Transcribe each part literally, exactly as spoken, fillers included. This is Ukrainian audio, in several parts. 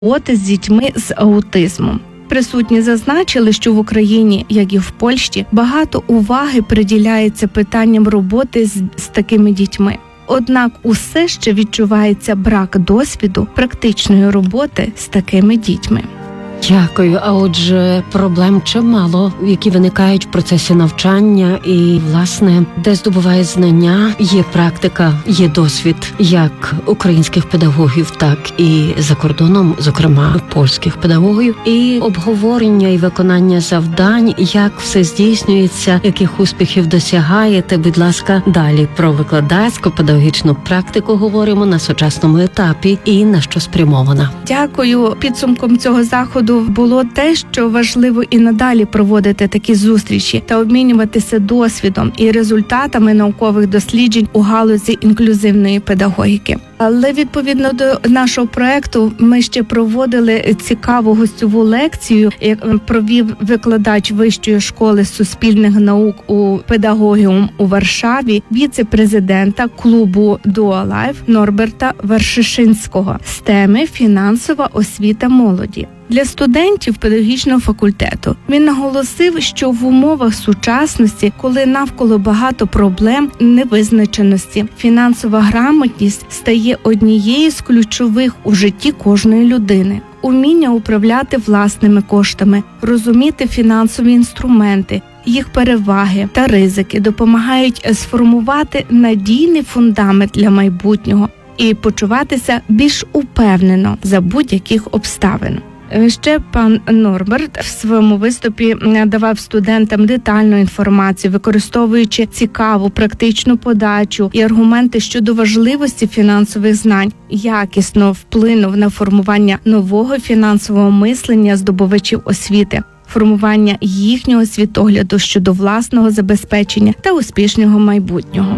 роботи з дітьми з аутизмом. Присутні зазначили, що в Україні, як і в Польщі, багато уваги приділяється питанням роботи з, з такими дітьми. Однак усе ще відчувається брак досвіду практичної роботи з такими дітьми. Дякую. А отже, проблем чимало, які виникають в процесі навчання і, власне, де здобувають знання, є практика, є досвід як українських педагогів, так і за кордоном, зокрема, польських педагогів, і обговорення і виконання завдань, як все здійснюється, яких успіхів досягаєте. Будь ласка, далі про викладацьку педагогічну практику говоримо на сучасному етапі і на що спрямована. Дякую. Підсумком цього заходу було те, що важливо і надалі проводити такі зустрічі та обмінюватися досвідом і результатами наукових досліджень у галузі інклюзивної педагогіки. Але відповідно до нашого проекту ми ще проводили цікаву гостьову лекцію, яку провів викладач Вищої школи суспільних наук у педагогіум у Варшаві, віце-президента клубу Дуалайф Норберта Вершишинського з теми «Фінансова освіта молоді». Для студентів педагогічного факультету він наголосив, що в умовах сучасності, коли навколо багато проблем, невизначеності, фінансова грамотність стає однією з ключових у житті кожної людини. Уміння управляти власними коштами, розуміти фінансові інструменти, їх переваги та ризики допомагають сформувати надійний фундамент для майбутнього і почуватися більш упевнено за будь-яких обставин. Ще пан Норберт в своєму виступі давав студентам детальну інформацію, використовуючи цікаву практичну подачу і аргументи щодо важливості фінансових знань, якісно вплинув на формування нового фінансового мислення здобувачів освіти, формування їхнього світогляду щодо власного забезпечення та успішного майбутнього.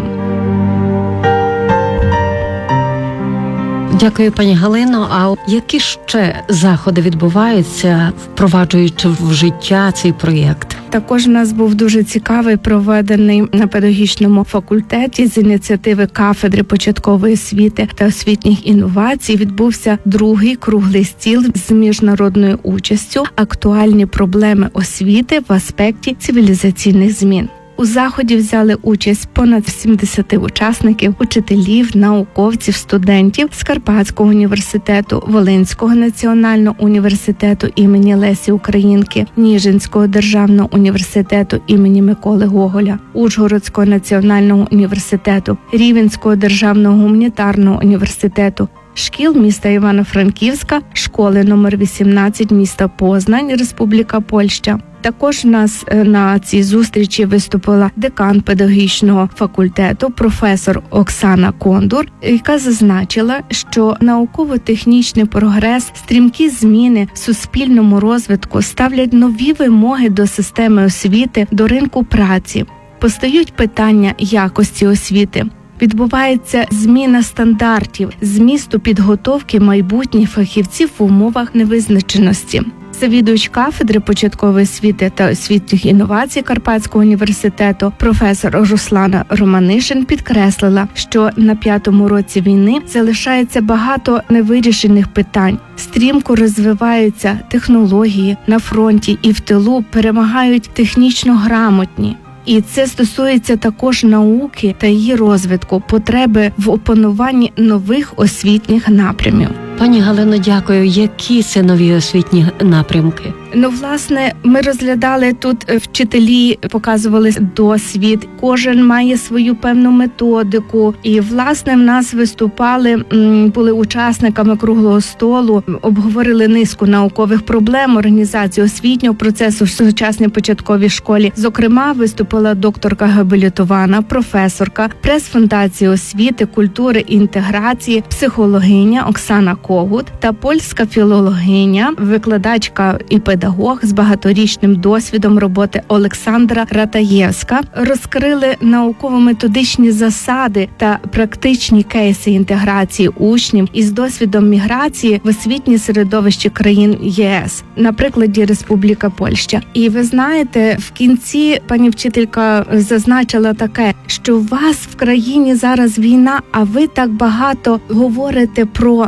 Дякую, пані Галино. А які ще заходи відбуваються, впроваджуючи в життя цей проєкт? Також у нас був дуже цікавий, проведений на педагогічному факультеті з ініціативи кафедри початкової освіти та освітніх інновацій. Відбувся другий круглий стіл з міжнародною участю «Актуальні проблеми освіти в аспекті цивілізаційних змін». У заході взяли участь понад сімдесят учасників, учителів, науковців, студентів з Карпатського університету, Волинського національного університету імені Лесі Українки, Ніжинського державного університету імені Миколи Гоголя, Ужгородського національного університету, Рівненського державного гуманітарного університету, шкіл міста Івано-Франківська, школи номер вісімнадцять міста Познань, Республіка Польща. Також у нас на цій зустрічі виступила декан педагогічного факультету, професор Оксана Кондур, яка зазначила, що науково-технічний прогрес, стрімкі зміни в суспільному розвитку ставлять нові вимоги до системи освіти, до ринку праці. Постають питання якості освіти. Відбувається зміна стандартів, змісту підготовки майбутніх фахівців в умовах невизначеності. Завідувач кафедри початкової освіти та освітніх інновацій Карпатського університету професор Руслана Романишин підкреслила, що на п'ятому році війни залишається багато невирішених питань. Стрімко розвиваються технології на фронті і в тилу перемагають технічно грамотні. І це стосується також науки та її розвитку, потреби в опануванні нових освітніх напрямів. Пані Галино, дякую. Які це нові освітні напрямки? Ну, власне, ми розглядали тут, вчителі показували досвід, кожен має свою певну методику. І, власне, в нас виступали, були учасниками круглого столу, обговорили низку наукових проблем організації освітнього процесу в сучасній початковій школі. Зокрема, виступила докторка габілітована, професорка прес-фундації освіти, культури і інтеграції, психологиня Оксана Когут та польська філологиня, викладачка і педагог з багаторічним досвідом роботи Олександра Ратаєвська розкрили науково-методичні засади та практичні кейси інтеграції учнів із досвідом міграції в освітнє середовище країн ЄС, на прикладі Республіка Польща. І ви знаєте, в кінці пані вчителька зазначила таке, що у вас в країні зараз війна, а ви так багато говорите про науку,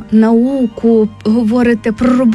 науку, говорите про роботу